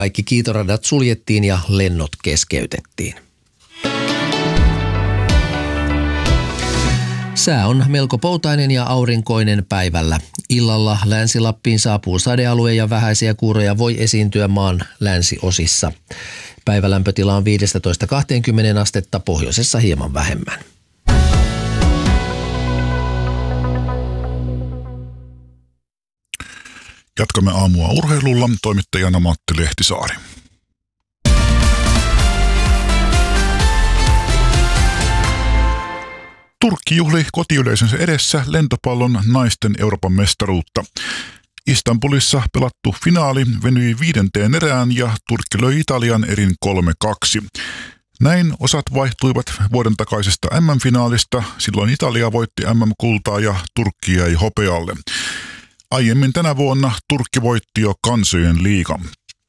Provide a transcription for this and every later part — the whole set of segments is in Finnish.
Kaikki kiitoradat suljettiin ja lennot keskeytettiin. Sää on melko poutainen ja aurinkoinen päivällä. Illalla Länsi-Lappiin saapuu sadealue ja vähäisiä kuuroja voi esiintyä maan länsiosissa. Päivälämpötila on 15-20 astetta, pohjoisessa hieman vähemmän. Jatkamme aamua urheilulla. Toimittajana Matti Lehtisaari. Turkki juhli kotiyleisönsä edessä lentopallon naisten Euroopan mestaruutta. Istanbulissa pelattu finaali venyi 5. erään ja Turkki löi Italian erin 3-2. Näin osat vaihtuivat vuoden takaisesta MM-finaalista. Silloin Italia voitti MM-kultaa ja Turkki jäi hopealle. Aiemmin tänä vuonna Turkki voitti jo kansojen liigan.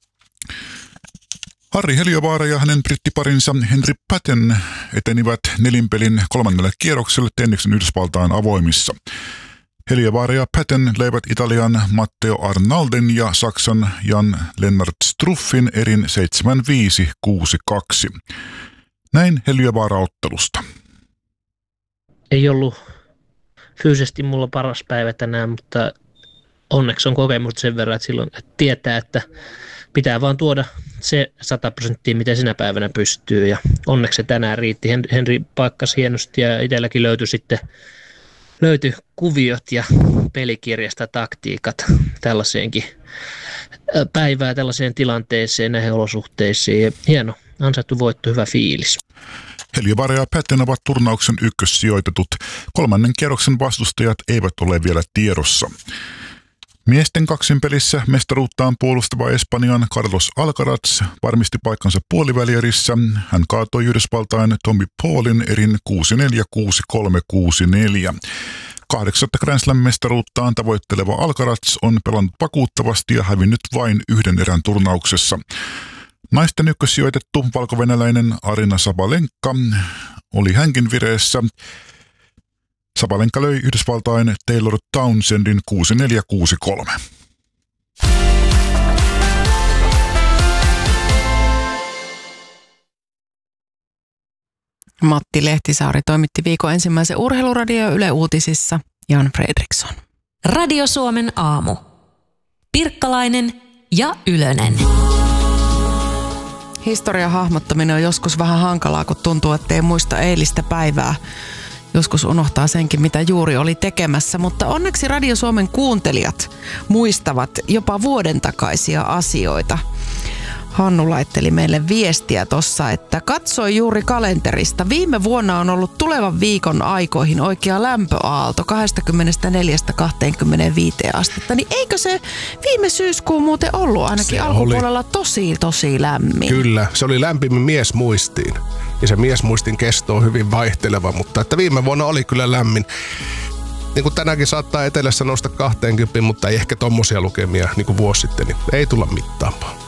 Harri Heliövaara ja hänen brittiparinsa Henry Patten etenivät nelinpelin 3. kierrokselle tenniksen Yhdysvaltain avoimissa. Heliövaara ja Patten leivät Italian Matteo Arnalden ja Saksan Jan-Lennart Struffin erin 7-5-6-2. Näin Heliövaara ottelusta. Ei ollut fyysisesti mulla paras päivä tänään, mutta onneksi on kokemus sen verran, että silloin tietää, että pitää vaan tuoda se 100%, miten sinä päivänä pystyy. Ja onneksi se tänään riitti. Henri paikkasi hienosti ja itselläkin löytyi kuviot ja pelikirjasta taktiikat tällaiseenkin päivään, tällaiseen tilanteeseen, näihin olosuhteisiin. Hieno, ansaittu voitto, hyvä fiilis. Heliövaara ja Patten ovat turnauksen ykkössijoitetut. 3. kierroksen vastustajat eivät ole vielä tiedossa. Miesten kaksinpelissä mestaruuttaan puolustava Espanjan Carlos Alcaraz varmisti paikkansa puolivälierissä. Hän kaatoi Yhdysvaltain Tommy Paulin erin 6-4, 6-3, 6-4. 8. Grand Slam-mestaruuttaan tavoitteleva Alcaraz on pelannut vakuuttavasti ja hävinnyt vain 1 erän turnauksessa. Naisten ykkössijoitettu valkovenäläinen Aryna Sabalenka oli hänkin vireessä. Sabalenka löi Yhdysvaltain Taylor Townsendin 6-4, 6-3. Matti Lehtisaari toimitti viikon ensimmäisen urheiluradio Yle Uutisissa. Jan Fredriksson. Radio Suomen aamu. Pirkkalainen ja Ylönen. Historian hahmottaminen on joskus vähän hankalaa, kun tuntuu, ettei muista eilistä päivää. Joskus unohtaa senkin, mitä juuri oli tekemässä, mutta onneksi Radio Suomen kuuntelijat muistavat jopa vuoden takaisia asioita. Hannu laitteli meille viestiä tossa, että katsoi juuri kalenterista. Viime vuonna on ollut tulevan viikon aikoihin oikea lämpöaalto 24-25 astetta. Niin eikö se viime syyskuun muuten ollut ainakin alkupuolella tosi lämmin? Kyllä, se oli lämpimin miesmuistiin. Ja se miesmuistin kesto on hyvin vaihteleva, mutta että viime vuonna oli kyllä lämmin. Niin kuin tänäänkin saattaa etelässä nousta 20, mutta ei ehkä tommosia lukemia niin kuin vuosi sitten, niin ei tulla mittaamaan.